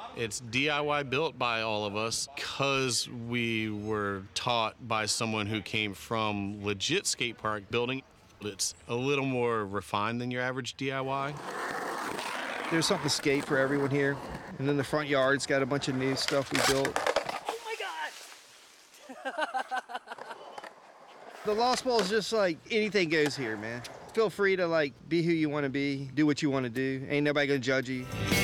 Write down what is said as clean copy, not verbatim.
It's DIY built by all of us because we were taught by someone who came from legit skate park building. It's a little more refined than your average DIY. There's something to skate for everyone here. And then the front yard's got a bunch of new stuff we built. Oh my God! The Lost Bowl is just like anything goes here, man. Feel free to like be who you want to be, do what you want to do. Ain't nobody gonna judge you.